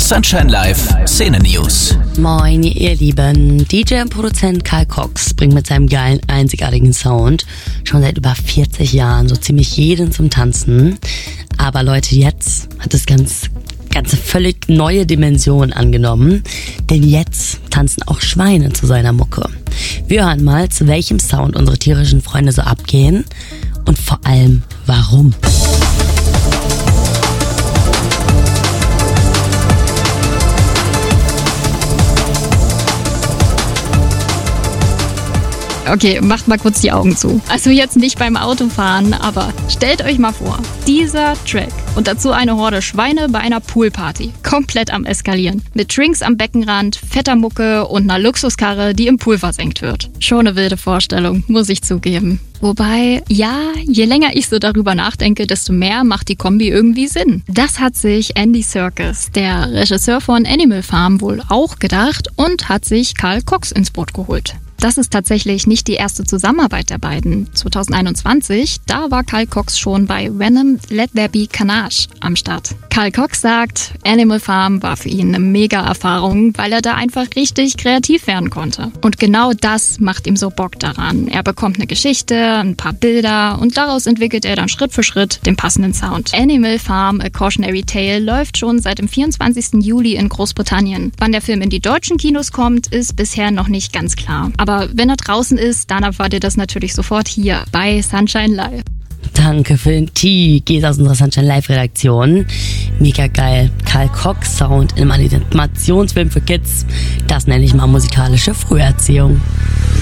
Sunshine Live Szene News. Moin, ihr Lieben. DJ und Produzent Carl Cox bringt mit seinem geilen, einzigartigen Sound schon seit über 40 Jahren so ziemlich jeden zum Tanzen. Aber Leute, jetzt hat das ganze völlig neue Dimension angenommen, denn jetzt tanzen auch Schweine zu seiner Mucke. Wir hören mal, zu welchem Sound unsere tierischen Freunde so abgehen und vor allem warum. Okay, macht mal kurz die Augen zu. Also jetzt nicht beim Autofahren, aber stellt euch mal vor, dieser Track und dazu eine Horde Schweine bei einer Poolparty. Komplett am Eskalieren. Mit Drinks am Beckenrand, fetter Mucke und einer Luxuskarre, die im Pool versenkt wird. Schon eine wilde Vorstellung, muss ich zugeben. Wobei, ja, je länger ich so darüber nachdenke, desto mehr macht die Kombi irgendwie Sinn. Das hat sich Andy Serkis, der Regisseur von Animal Farm, wohl auch gedacht und hat sich Carl Cox ins Boot geholt. Das ist tatsächlich nicht die erste Zusammenarbeit der beiden. 2021, da war Carl Cox schon bei Venom Let There Be Carnage am Start. Carl Cox sagt, Animal Farm war für ihn eine Mega-Erfahrung, weil er da einfach richtig kreativ werden konnte. Und genau das macht ihm so Bock daran. Er bekommt eine Geschichte, ein paar Bilder und daraus entwickelt er dann Schritt für Schritt den passenden Sound. Animal Farm, A Cautionary Tale läuft schon seit dem 24. Juli in Großbritannien. Wann der Film in die deutschen Kinos kommt, ist bisher noch nicht ganz klar. Aber wenn er draußen ist, dann erfahrt ihr das natürlich sofort hier bei Sunshine Live. Danke für den Tee. Geht aus unserer Sunshine Live Redaktion. Mega geil. Carl Cox Sound in einem Animationsfilm für Kids. Das nenne ich mal musikalische Früherziehung.